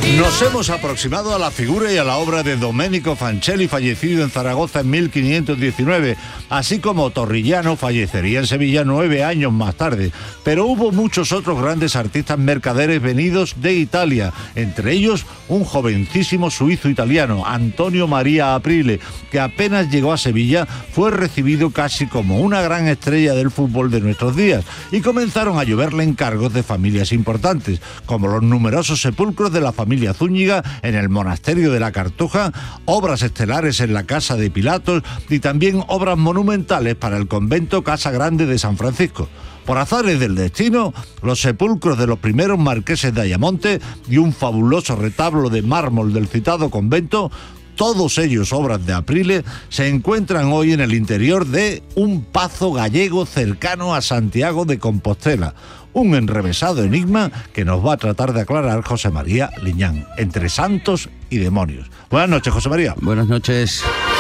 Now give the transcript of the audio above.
Nos hemos aproximado a la figura y a la obra de Domenico Fancelli, fallecido en Zaragoza en 1519, así como Torrigiano fallecería en Sevilla 9 años más tarde. Pero hubo muchos otros grandes artistas mercaderes venidos de Italia, entre ellos un jovencísimo suizo-italiano, Antonio Maria Aprile, que apenas llegó a Sevilla fue recibido casi como una gran estrella del fútbol de nuestros días, y comenzaron a lloverle encargos de familias importantes, como los numerosos sepulcros de la familia Zúñiga en el monasterio de la Cartuja, obras estelares en la Casa de Pilatos y también obras monumentales para el convento Casa Grande de San Francisco. Por azares del destino, los sepulcros de los primeros marqueses de Ayamonte y un fabuloso retablo de mármol del citado convento, todos ellos obras de Aprile, se encuentran hoy en el interior de un pazo gallego cercano a Santiago de Compostela. Un enrevesado enigma que nos va a tratar de aclarar José María Liñán, entre santos y demonios. Buenas noches, José María. Buenas noches.